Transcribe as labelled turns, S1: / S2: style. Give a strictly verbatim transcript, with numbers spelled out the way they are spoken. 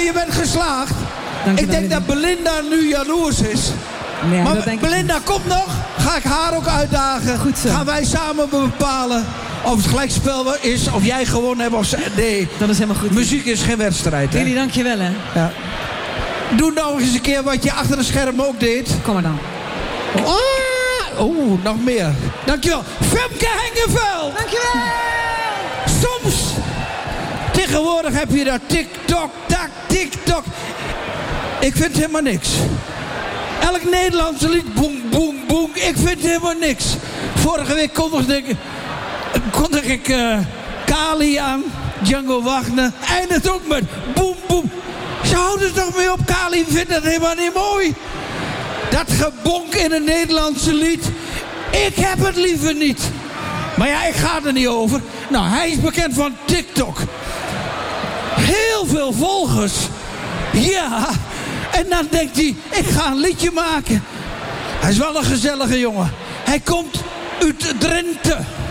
S1: je bent geslaagd.
S2: Dank je
S1: Ik
S2: wel,
S1: denk dat
S2: Willy.
S1: Belinda nu jaloers is.
S2: Nee,
S1: maar
S2: dat denk ik
S1: Belinda,
S2: niet.
S1: komt nog. Ga ik haar ook uitdagen.
S2: Goed zo.
S1: Gaan wij samen bepalen of het gelijkspel is, of jij gewonnen hebt of ze... Nee,
S2: Dat is helemaal goed.
S1: muziek is geen wedstrijd. Hè?
S2: Willy, dank je wel, hè.
S1: Ja. Doe nou eens een keer wat je achter de scherm ook deed.
S2: Kom maar dan.
S1: Ah, Oeh, nog meer. Dankjewel. Femke Hengevel.
S2: Dankjewel.
S1: Soms, tegenwoordig heb je dat TikTok, tak, TikTok. Ik vind helemaal niks. Elk Nederlandse lied, boem, boem, boem. Ik vind helemaal niks. Vorige week kondigde ik, kondigde ik uh, Kali aan, Django Wagner. Eindigt ook met boem, boem. Ze houden er toch mee op. Kali vindt dat helemaal niet mooi. Dat gebonk in een Nederlandse lied. Ik heb het liever niet. Maar ja, ik ga er niet over. Nou, hij is bekend van TikTok. Heel veel volgers. Ja. En dan denkt hij, ik ga een liedje maken. Hij is wel een gezellige jongen. Hij komt uit Drenthe.